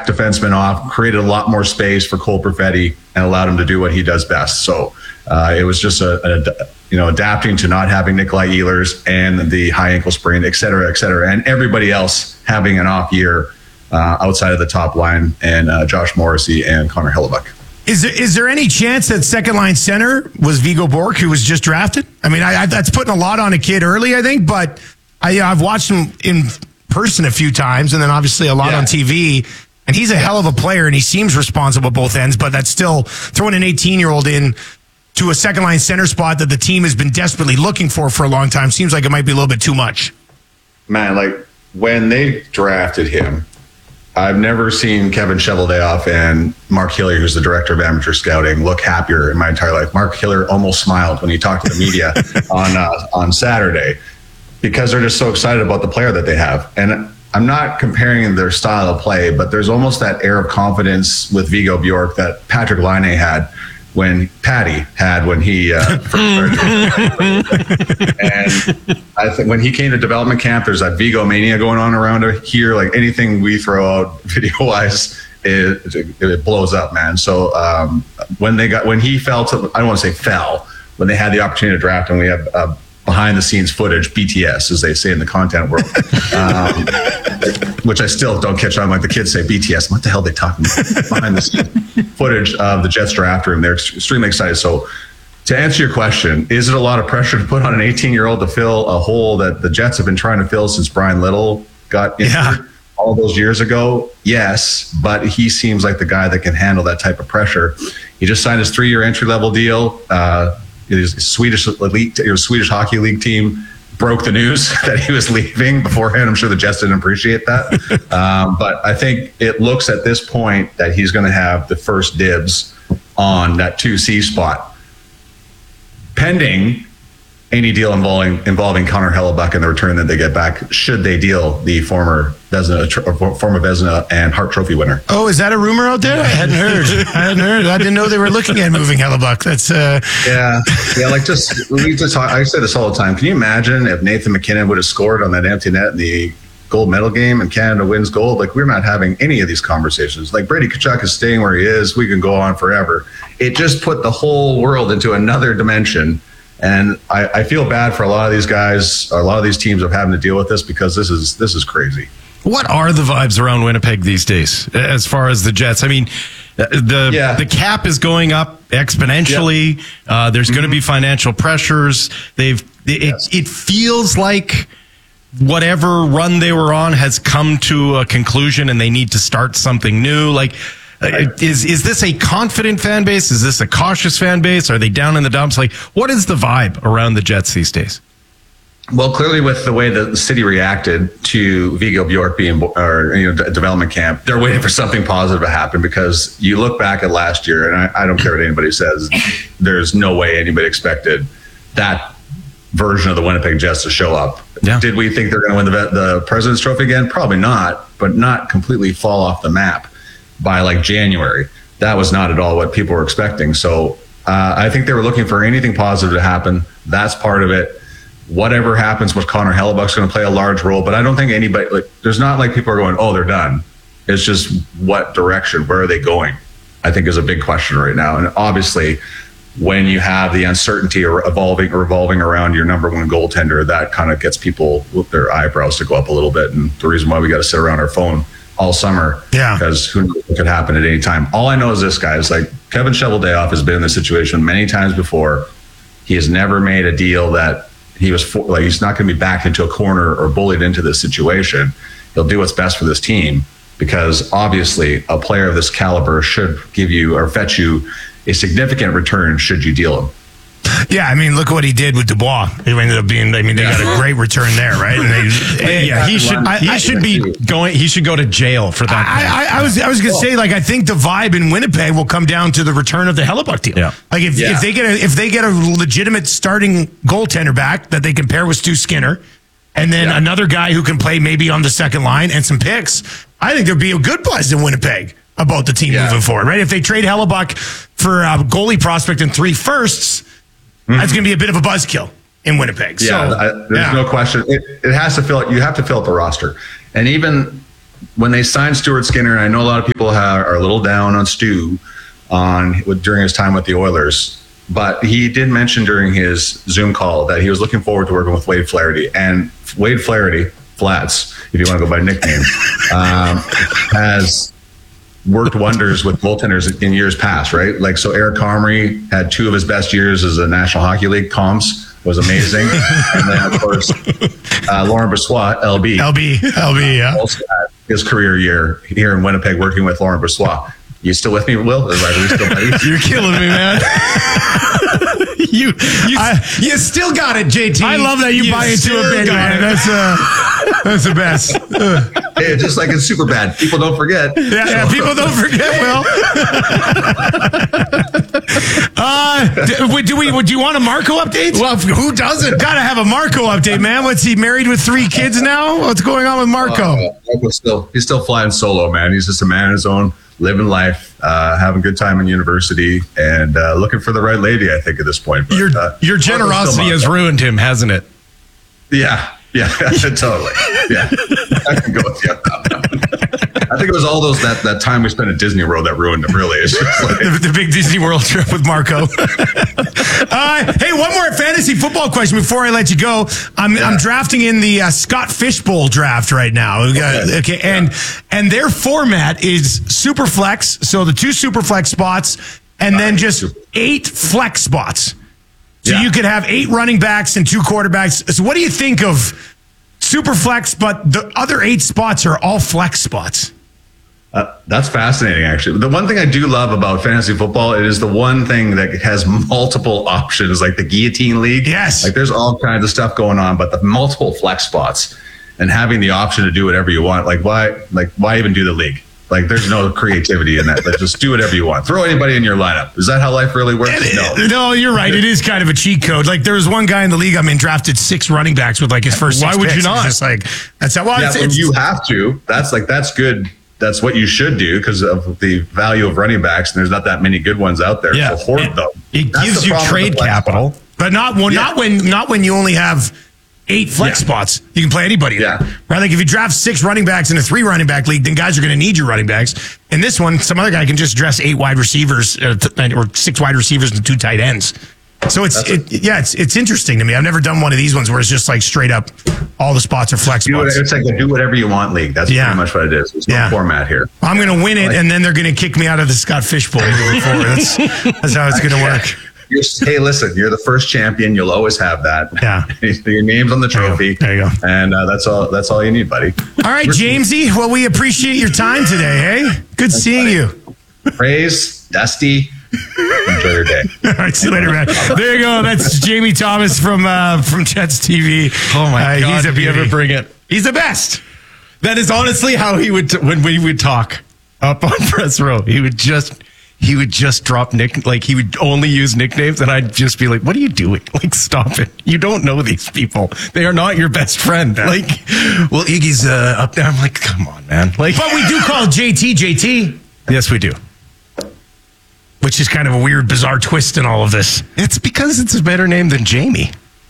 back defensemen off, created a lot more space for Cole Perfetti, and allowed him to do what he does best. So it was just adapting to not having Nikolai Ehlers and the high ankle sprain, et cetera, and everybody else having an off year outside of the top line, and Josh Morrissey and Connor Hellebuyck. Is there any chance that second line center was Viggo Bjork, who was just drafted? I mean, that's putting a lot on a kid early, I think, but I've watched him in person a few times, and then obviously a lot on TV. And he's a hell of a player, and he seems responsible at both ends, but that's still throwing an 18-year-old in to a second line center spot that the team has been desperately looking for a long time. Seems like it might be a little bit too much. Man, like when they drafted him, I've never seen Kevin Cheveldayoff and Mark Hillier, who's the director of amateur scouting, look happier in my entire life. Mark Hillier almost smiled when he talked to the media on Saturday, because they're just so excited about the player that they have. And I'm not comparing their style of play, but there's almost that air of confidence with Viggo Bjork that Patrick Laine had when he first started. And I think when he came to development camp, there's that Viggo mania going on around here. Like anything we throw out video-wise, it blows up, man. So when he fell to, I don't want to say fell, when they had the opportunity to draft him, we have behind the scenes footage, BTS, as they say in the content world, which I still don't catch on. Like the kids say BTS, what the hell are they talking about? Behind the scenes footage of the Jets draft room. They're extremely excited. So to answer your question, is it a lot of pressure to put on an 18-year-old to fill a hole that the Jets have been trying to fill since Brian Little got injured all those years ago? Yes, but he seems like the guy that can handle that type of pressure. He just signed his 3-year entry-level deal. His Swedish Hockey League team broke the news that he was leaving beforehand. I'm sure the Jets didn't appreciate that. But I think it looks at this point that he's going to have the first dibs on that 2C spot, pending any deal involving Connor Hellebuyck and the return that they get back, should they deal the former Vezina and Hart Trophy winner. Oh, is that a rumor out there? I hadn't heard. I didn't know they were looking at moving Hellebuyck. That's I say this all the time. Can you imagine if Nathan McKinnon would have scored on that empty net in the gold medal game and Canada wins gold? Like, we're not having any of these conversations. Like, Brady Tkachuk is staying where he is. We can go on forever. It just put the whole world into another dimension. And I feel bad for a lot of these guys, a lot of these teams of having to deal with this, because this is crazy. What are the vibes around Winnipeg these days as far as the Jets? I mean, the cap is going up exponentially. Yep. There's going to be financial pressures. It feels like whatever run they were on has come to a conclusion, and they need to start something new. Like, is this a confident fan base? Is this a cautious fan base? Are they down in the dumps? Like, what is the vibe around the Jets these days? Well, clearly, with the way the city reacted to Viggo Bjork being development camp, they're waiting for something positive to happen, because you look back at last year, and I don't care what anybody says, there's no way anybody expected that version of the Winnipeg Jets to show up. Yeah. Did we think they're going to win the President's Trophy again? Probably not, but not completely fall off the map by like January. That was not at all what people were expecting. So I think they were looking for anything positive to happen. That's part of it. Whatever happens with Connor Hellebuyck's going to play a large role, but I don't think anybody, there's not like people are going, oh, they're done. It's just what direction, where are they going, I think is a big question right now. And obviously, when you have the uncertainty revolving around your number one goaltender, that kind of gets people with their eyebrows to go up a little bit. And the reason why we got to sit around our phone all summer, because who knows what could happen at any time. All I know is this, guys, like Kevin Cheveldayoff has been in this situation many times before. He has never made a deal that he's not going to be backed into a corner or bullied into this situation. He'll do what's best for this team, because obviously a player of this caliber should give you or fetch you a significant return should you deal him. Yeah, I mean, look what he did with Dubois. It ended up being, they got a great return there, right? And he should go to jail for that. I was going to say, like, I think the vibe in Winnipeg will come down to the return of the Hellebuyck deal. Yeah. Like, if they get a legitimate starting goaltender back that they can pair with Stu Skinner, and then another guy who can play maybe on the second line and some picks, I think there'd be a good buzz in Winnipeg about the team moving forward, right? If they trade Hellebuyck for a goalie prospect and 3 firsts, that's going to be a bit of a buzzkill in Winnipeg. Yeah, there's no question. It has to fill. You have to fill out the roster, and even when they signed Stuart Skinner, I know a lot of people are a little down on Stu during his time with the Oilers. But he did mention during his Zoom call that he was looking forward to working with Wade Flaherty. And Wade Flaherty, Flats, if you want to go by nickname, has worked wonders with goaltenders in years past, right? Like, so Eric Comrie had 2 of his best years as a National Hockey League. Comps was amazing. And then, of course, Laurent Brossoit, LB, yeah. Also had his career year here in Winnipeg working with Laurent Brossoit. You still with me, Will? Are we still buddies? You're killing me, man. you still got it, JT. I love that you buy into a bit, man. That's the best. Hey, just like in Superbad, people don't forget. Yeah, people don't forget, Will. Do you want a Marco update? Well, who doesn't? Gotta have a Marco update, man. What's he married with 3 kids now? What's going on with Marco? He's still flying solo, man. He's just a man on his own, living life, having a good time in university, and looking for the right lady, I think, at this point. But, your generosity has ruined him, hasn't it? Yeah, totally. Yeah, I can go with you on that one. I think it was all that time we spent at Disney World that ruined him, really. It's just like the big Disney World trip with Marco. Hey, one more fantasy football question before I let you go. I'm drafting in the Scott Fishbowl draft right now. Okay, and their format is super flex, so the 2 super flex spots, and then just 8 flex spots. So you could have 8 running backs and 2 quarterbacks. So what do you think of super flex, but the other 8 spots are all flex spots? That's fascinating, actually. The one thing I do love about fantasy football, it is the one thing that has multiple options, like the guillotine league. Yes. Like, there's all kinds of stuff going on, but the multiple flex spots and having the option to do whatever you want, why even do the league? Like, there's no creativity in that. Like, just do whatever you want. Throw anybody in your lineup. Is that how life really works? No, you're right. It is kind of a cheat code. Like, there was one guy in the league drafted 6 running backs with like his first 6 Why would picks. you not? It's just like, that's how. Well, yeah, you have to. That's good. That's what you should do because of the value of running backs, and there's not that many good ones out there. Yeah. So hoard them. It gives you trade capital, but not when you only have 8 flex spots. You can play anybody. Yeah. Right. Like if you draft 6 running backs in a 3 running back league, then guys are going to need your running backs. In this one, some other guy can just dress 8 wide receivers or 6 wide receivers and 2 tight ends. So it's interesting to me. I've never done one of these ones where it's just like straight up all the spots are flex spots. It's like a do whatever you want league. That's pretty much what it is. There's no format here. I'm going to win it, and then they're going to kick me out of the Scott Fishbowl moving forward. That's how it's going to work. Hey, listen, you're the first champion. You'll always have that. Yeah. Your name's on the trophy. There you go. And that's all you need, buddy. All right, Jamesy. Well, we appreciate your time today, hey? Good seeing you. Praise, Dusty. Enjoy your day. All right, see you later, man. There you go. That's Jamie Thomas from Jets TV. Oh, my God. If you ever bring it. He's the best. That is honestly how he would, when we would talk up on press row, he would just drop he would only use nicknames, and I'd just be like, what are you doing? Like, stop it. You don't know these people. They are not your best friend. Like, well, Iggy's up there. I'm like, come on, man. Like, but we do call JT. Yes, we do. Which is kind of a weird, bizarre twist in all of this. It's because it's a better name than Jamie.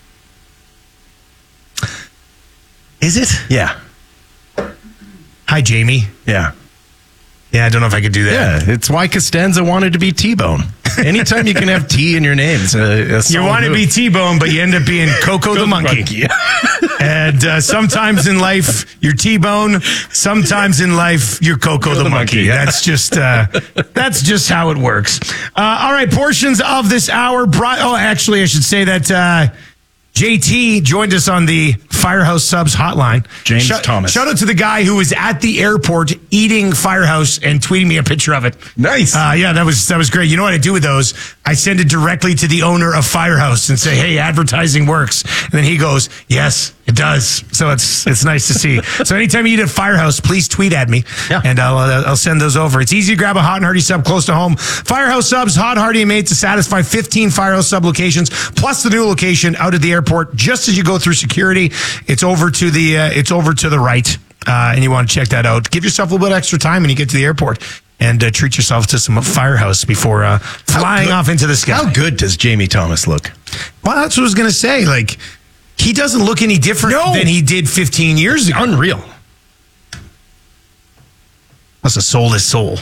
Is it? Yeah. Hi, Jamie. Yeah. Yeah, I don't know if I could do that. Yeah, it's why Costanza wanted to be T-Bone. Anytime you can have T in your name, you want to be T-Bone, but you end up being Coco the monkey. And sometimes in life, you're T-Bone. Sometimes in life, you're Coco the monkey. Yeah. That's just how it works. All right, portions of this hour. Actually, I should say that JT joined us on the Firehouse Subs hotline. James Thomas. Shout out to the guy who was at the airport eating Firehouse and tweeting me a picture of it. Nice. Yeah, that was great. You know what I do with those? I send it directly to the owner of Firehouse and say, hey, advertising works. And then he goes, yes, it does. So it's nice to see. So anytime you eat at Firehouse, please tweet at me, and I'll send those over. It's easy to grab a hot and hearty sub close to home. Firehouse Subs, hot, hearty, and made to satisfy 15 Firehouse Sub locations, plus the new location out at the airport. Just as you go through security, it's over to the right, and you want to check that out. Give yourself a little bit extra time when you get to the airport. And treat yourself to some Firehouse before flying off into the sky. How good does Jamie Thomas look? Well, that's what I was going to say. Like, he doesn't look any different than he did 15 years ago. Unreal. Must have sold his soul.